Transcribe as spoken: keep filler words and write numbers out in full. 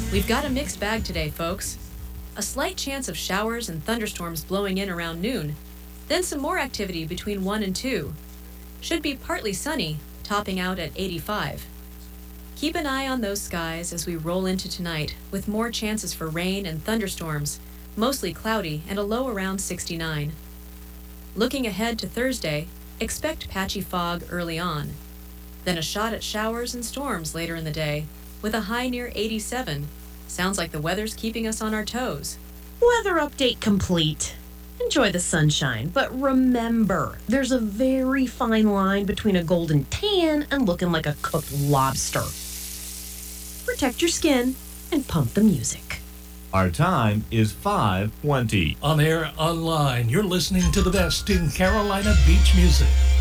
We've got a mixed bag today, folks. A slight chance of showers and thunderstorms blowing in around noon, then some more activity between one and two. Should be partly sunny, topping out at eighty-five. Keep an eye on those skies as we roll into tonight, with more chances for rain and thunderstorms, mostly cloudy and a low around sixty-nine. Looking ahead to Thursday, expect patchy fog early on. Then a shot at showers and storms later in the day, with a high near eighty-seven. Sounds like the weather's keeping us on our toes. Weather update complete. Enjoy the sunshine, but remember, there's a very fine line between a golden tan and looking like a cooked lobster. Protect your skin and pump the music. Our time is five twenty. On air, online, you're listening to the best in Carolina beach music.